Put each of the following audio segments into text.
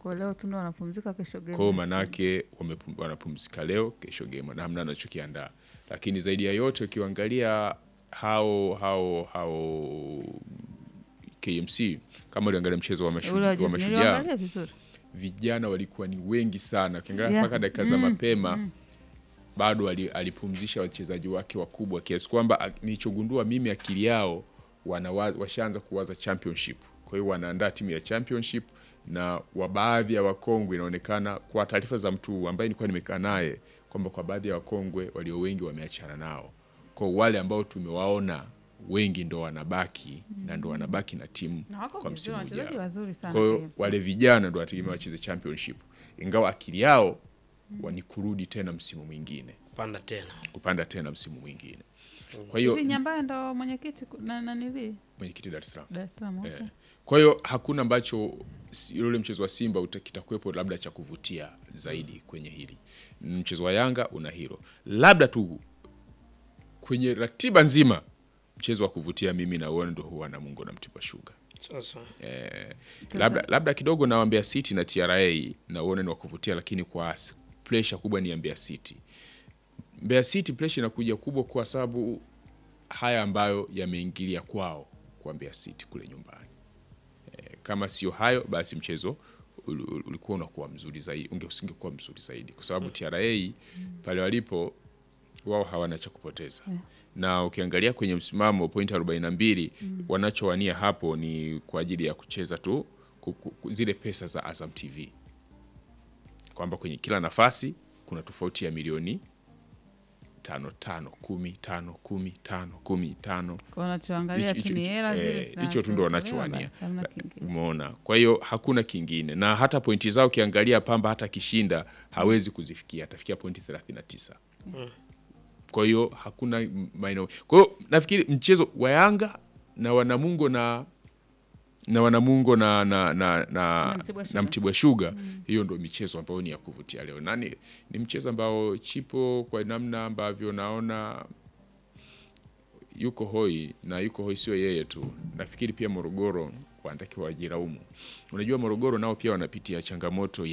Kwa leo tu ndo wanapumzika, kesho game. Kwa manake wanapumzika leo, kesho game na hamna anachokiandaa. Lakini zaidi ya yote ukiangalia hao KMC, kama uliangalia mchezo wa Mashujaa, vijana walikuwa ni wengi sana. Ukiangalia mpaka dakika za mapema bado alipumzisha wachezaji wake wakubwa kiasi kwamba nilichogundua mimi akili yao washaanza kuwaza championship. Kwa hiyo wanaandaa timu ya championship, na baadhi ya wakongwe inaonekana kwa taarifa za mtu ambaye nilikuwa nimekaa naye kwamba kwa baadhi ya wakongwe walio wengi wameachana nao. Kwa wale ambao tumewaona wengi ndo wanabaki na ndo wanabaki na timu kwa msimu ujao. Kwa hiyo wale vijana ndo wategemea wacheze championship, ingawa akili yao ni kurudi tena msimu mwingine, kupanda tena msimu mwingine. Kwa hiyo Nyambaya ndo mwenyekiti na nili mwenyekiti Dar es Salaam. Okay. Kwa hiyo hakuna ambacho yule mchezo wa Simba utakitakuepo labda cha kuvutia zaidi kwenye hili. Mchezo wa Yanga una hilo. Labda tu kwenye ratiba nzima mchezo wa kuvutia mimi naona ndio huwa Namungo na Mtibwa Sugar. Sasa. Labda kidogo na Mbeya City na TRA naona ni wa kuvutia, lakini kwa pressure kubwa ni Mbeya City. Mbeya City pressure inakuja kubwa kwa sababu haya ambayo yameingilia kwao kwa Mbeya City kule nyumbani. Kama sio hayo basi mchezo ulikuwa unakuwa mzuri zaidi, usingekuwa mzuri zaidi kwa sababu TRA pale walipo wao hawana cha kupoteza. Na ukiangalia kwenye msimamo point 42 wanachowania hapo ni kwa ajili ya kucheza tu zile pesa za Azam TV. Kwamba kwenye kila nafasi kuna tofauti ya milioni 5, 10, 5. Kwa wanachoangalia tu ni hela zile. Hicho tu ndo wanachowania. Umeona? Kwa hiyo hakuna kingine. Na hata pointi zao ukiangalia Pamba hata kishinda hawezi kuzifikia, atafikia pointi 39. Kwa hiyo hakuna maeneo. Kwa hiyo nafikiri mchezo wa Yanga na Wanamungo na Mtibwa Sugar, hiyo ndio michezo ambayo ni ya kuvutia leo. Ni mchezo ambao Chipo kwa namna ambavyo naona yuko hoi, na yuko hoi sio yeye tu. Nafikiri pia Morogoro wanatakiwa wajiraumu. Unajua Morogoro nao pia wanapitia changamoto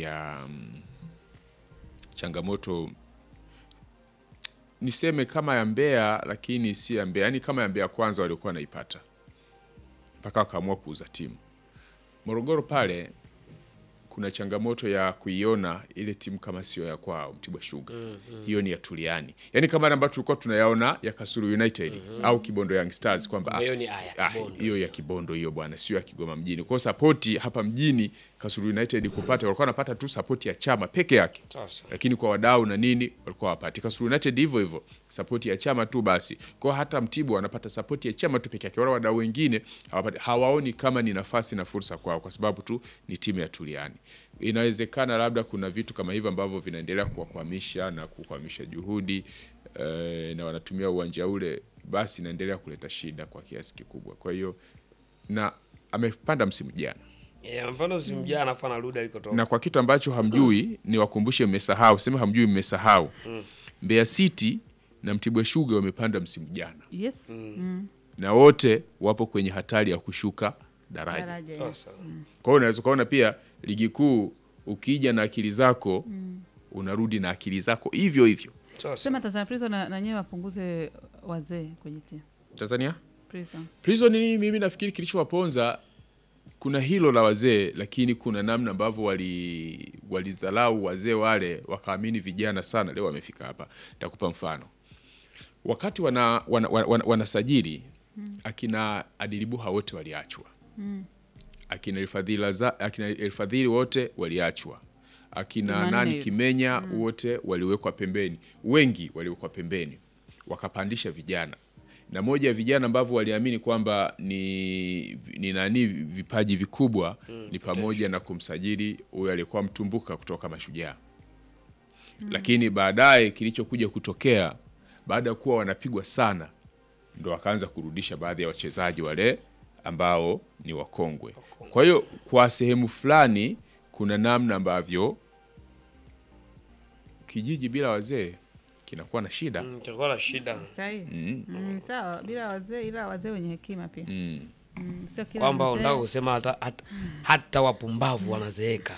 niseme kama ya Mbeya, lakini si ya Mbeya. Yaani kama ya Mbeya kwanza walikuwa naipata mpaka wakaamua kuuza timu. Morogoro pale kuna changamoto ya kuiona ile timu kama sio ya kwao Mtibwa Sugar. Hiyo ni ya Tuliani. Yaani kama ambacho tulikuwa tunayaona ya Kasulu United au Kibondo Young Stars kwamba hiyo ya Kibondo hiyo bwana, sio ya Kigoma mjini. Kwa support hapa mjini Kasulu United kupata walikuwa wanapata tu support ya chama peke yake. Lakini kwa wadau na nini walikuwa wapati. Kasulu United hivyo support ya chama tu basi. Kwa hata Mtibwa wanapata support ya chama tu peke yake. Wale wadau wengine hawaoni kama ni nafasi na fursa kwao kwa sababu tu ni timu ya Tuliani. Inawezekana labda kuna vitu kama hivyo ambavyo vinaendelea kukwamisha juhudi na wanatumia uwanja ule, basi inaendelea kuleta shida kwa kiasi kikubwa. Kwa hiyo na amepanda msimu jana. Amepanda msimu jana afa narudi alikotoka. Na kwa kitu ambacho hamjui ni wakumbushe, mmesahau, sema hamjui mmesahau. Mbeya City na Mtibwa Sugar wamepanda msimu jana. Yes. Na wote wapo kwenye hatari ya kushuka daraja. Kwa hiyo unaweza kuona pia ligi kuu ukija na akili zako unarudi na akili zako hivyo. Sema Tanzania Prison na nyewe wapunguze wazee kwenye timu. Tanzania Prison ni mimi nafikiri kilichowaponza kuna hilo la wazee, lakini kuna namna ambavyo walizalau wazee wale wakaamini vijana sana, leo wamefika hapa. Nitakupa mfano. Wakati wanasajili akina Adilibuha wote waliachwa. Akina Elfadhili wote waliachwa. Akina nani Kimenya wote waliwekwa pembeni. Wengi waliwekwa pembeni. Wakapandisha vijana. Na moja ya vijana ambavyo waliamini kwamba ni vipaji vikubwa ni pamoja na kumsajili huyo aliyekuwa Mtumbuka kutoka Mashujaa. Lakini baadaye kilichokuja kutokea baada ya kuwa wanapigwa sana ndo wakaanza kurudisha baadhi ya wachezaji wale ambao ni wakongwe. Kwa hiyo kwa sehemu fulani kuna namna ambavyo kijiji bila wazee kinakuwa na shida. Kinakuwa na shida. Sawa, bila wazee ila wazee wenye hekima pia. Kwamba unataka kusema hata wapumbavu wanazeeka.